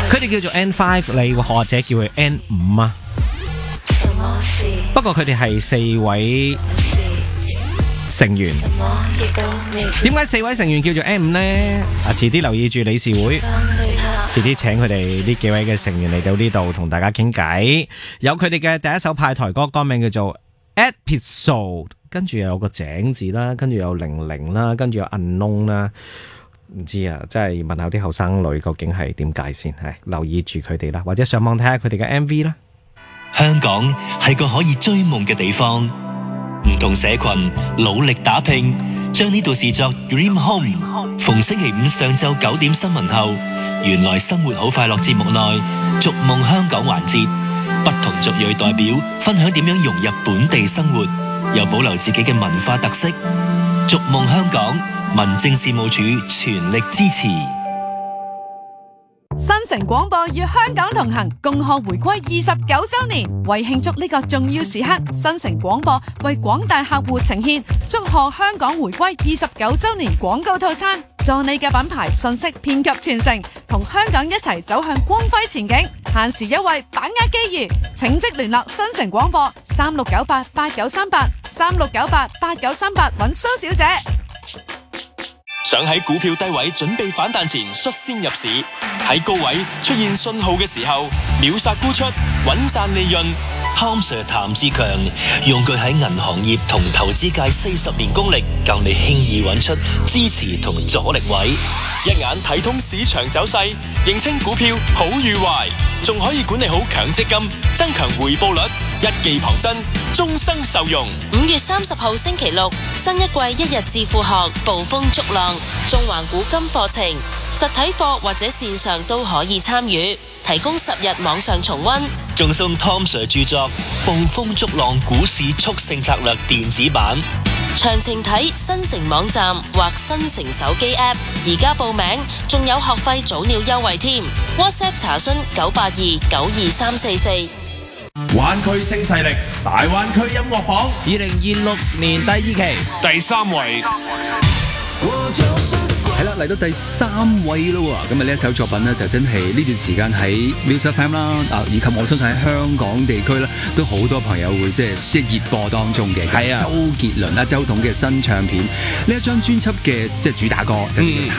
佢哋叫做 N5， 你或者叫佢 N5啊。不過佢哋係4位成員。點解4位成員叫做 N5 呢？遲啲留意住理事會，遲啲請佢哋呢幾位嘅成員嚟到呢度同大家傾偈。有佢哋嘅第一首派台歌，歌名叫做 Episode， 跟住有個井字啦，跟住有00啦，跟住有 unknown 啦。唔知啊，真係問下啲後生女究竟係點解先，係留意住佢哋啦，或者上網睇下佢哋嘅 MV 啦。 香港係個可以追夢嘅地方，唔同社群努力打拼，將呢度視作 Dream Home。逢星期五上晝9點新聞後，原來生活好快樂節目內逐夢香港環節，不同族裔代表分享點樣融入本地生活，又保留自己嘅文化特色。逐夢香港，民政事務處全力支持。 新城廣播與香港同行，共賀回歸29週年。為慶祝呢個重要時刻，新城廣播為廣大客戶呈現祝賀香港回歸29週年廣告套餐，助你嘅品牌信息遍及全城，同香港一齊走向光輝前景。限時優惠，把握機遇，請即聯絡新城廣播3698893836988938揾蘇小姐。 想喺股票低位準備反彈前率先入市，喺高位出現信號嘅時候秒殺沽出，穩賺利潤。 Tom Sir 譚志強用佢喺銀行業同投資界40年功力，教你輕易揾出支持同阻力位， 一眼睇通市場走勢，認清股票好與壞，仲可以管理好強積金，增強回報率，一技傍身，終生受用。 5月30號星期六，新一季1日致富學暴風逐浪，縱橫古今課程，實體課或者線上都可以參與，提供10日網上重溫， 仲送 Tom Sir 著作《暴風逐浪股市速勝策略》電子版。 詳情睇新城網站或新城手機 App， 而家報名仲有學費早鳥優惠添。WhatsApp 查詢982-92344。 灣區新勢力大灣區音樂榜 2026年第2期第3位。 係啦，嚟到第3位咯喎，咁啊呢一首作品呢，就真係呢段時間喺 Music FM 啦，以及我相信喺香港地區咧，都好多朋友會即係熱播當中嘅。係啊，周杰倫啦、周董嘅新唱片呢一張專輯嘅即係主打歌就叫做